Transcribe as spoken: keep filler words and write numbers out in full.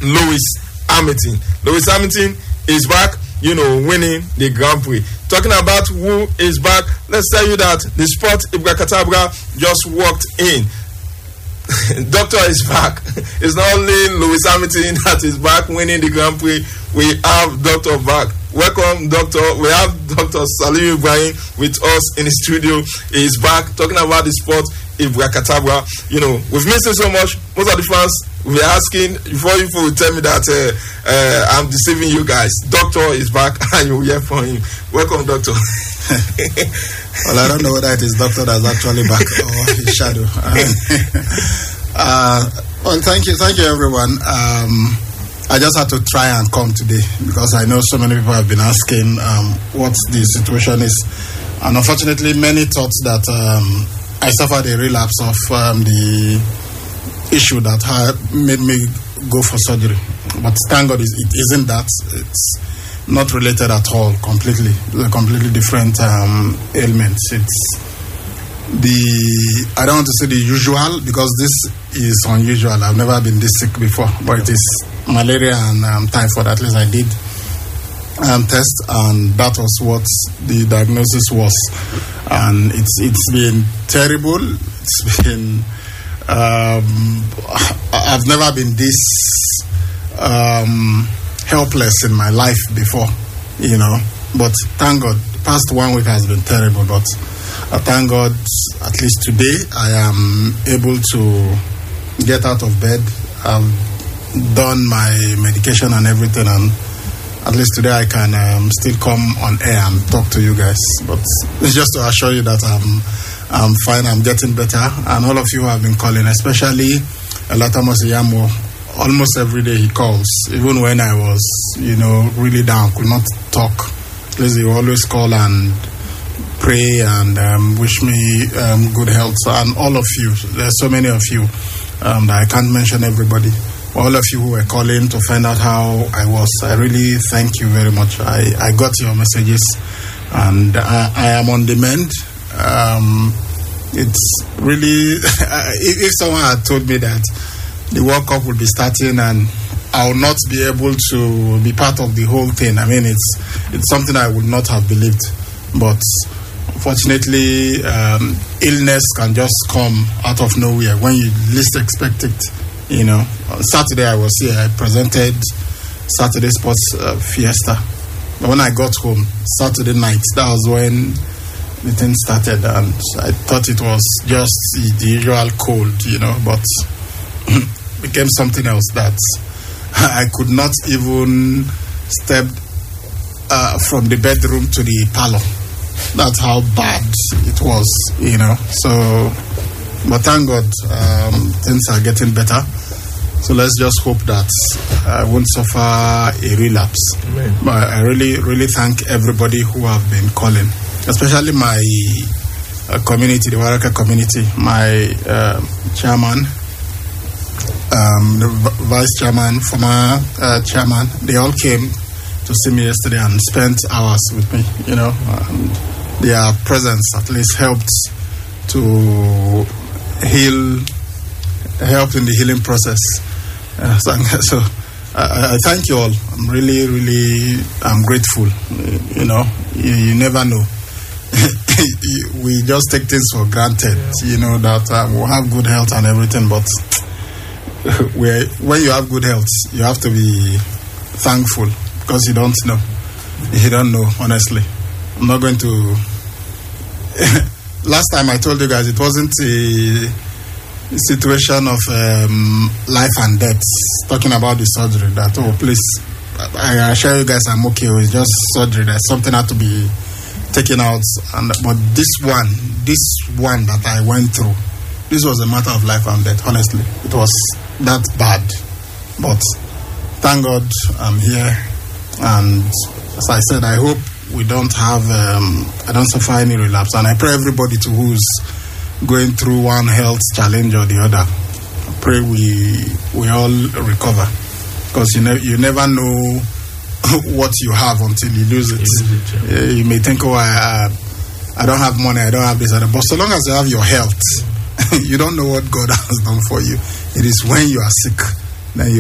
Lewis Hamilton. Lewis Hamilton is back, you know, winning the Grand Prix. Talking about who is back, let's tell you that the Sport Ibra Katabra just walked in. Doctor is back. It's not only Lewis Hamilton that is back winning the Grand Prix. We have Doctor back. Welcome, Doctor. We have Doctor Salim Ibrahim with us in the studio. He is back talking about the Sport Ibra Katabra. You know, we've missed him so much. Most of the fans will be asking before you will tell me that uh, uh, I'm deceiving you guys. Doctor is back and you will hear from him. Welcome, Doctor. Well, I don't know whether it is Doctor that's actually back or his shadow. uh, well, thank you, thank you, everyone. Um, I just had to try and come today because I know so many people have been asking um, what the situation is, and unfortunately, many thought that um, I suffered a relapse of um, the issue that had made me go for surgery. But thank God, it isn't that. It's not related at all. Completely, a completely different um, ailment. It's the I don't want to say the usual because this is unusual. I've never been this sick before, but it is malaria and um, typhoid. At least I did um, test, and that was what the diagnosis was. And it's it's been terrible. It's been um, I've never been this um, helpless in my life before, you know. But thank God, the past one week has been terrible. But uh, thank God, at least today, I am able to get out of bed. I've done my medication and everything, and at least today I can um, still come on air and talk to you guys. But it's just to assure you that I'm, I'm fine, I'm getting better. And all of you who have been calling, especially Elatamos Iyamo, almost every day he calls, even when I was, you know, really down, could not talk. At least he always call and pray and um, wish me um, good health. And all of you, there's so many of you um, that I can't mention everybody. All of you who were calling to find out how I was, I really thank you very much. I, I got your messages, and I, I am on the mend. Um, it's really, if, if someone had told me that the World Cup would be starting and I will not be able to be part of the whole thing, I mean, it's it's something I would not have believed. But fortunately, um, illness can just come out of nowhere when you least expect it. You know, on Saturday I was here. I presented Saturday Sports uh, Fiesta. But when I got home, Saturday night, that was when the thing started, and I thought it was just the usual cold, you know, but became something else that I could not even step uh, from the bedroom to the parlor. That's how bad it was, you know. So, but thank God, um, things are getting better. So let's just hope that I won't suffer a relapse. Amen. But I really, really thank everybody who have been calling, especially my uh, community, the Waraka community, my uh, chairman, um, the v- vice chairman, former uh, chairman. They all came to see me yesterday and spent hours with me, you know. And their presence at least helped to heal, helped in the healing process. Uh, so so I, I thank you all. I'm really, really, I'm grateful. You know, you, you never know. We just take things for granted, you know, that uh, we'll have good health and everything, but we're, when you have good health, you have to be thankful because you don't know. You don't know, honestly. I'm not going to... Last time I told you guys it wasn't a situation of um, life and death, talking about the surgery, that, oh, please, I assure you guys I'm okay, it's just surgery, that something had to be taken out. And but this one, this one that I went through, this was a matter of life and death, honestly. It was that bad. But thank God I'm here. And as I said, I hope we don't have, um, I don't suffer any relapse. And I pray everybody to who's going through one health challenge or the other, I pray we we all recover. Because you, ne- you never know what you have until you lose it. You, lose it, you may think, oh, I, I don't have money, I don't have this, but so long as you have your health, you don't know what God has done for you. It is when you are sick that you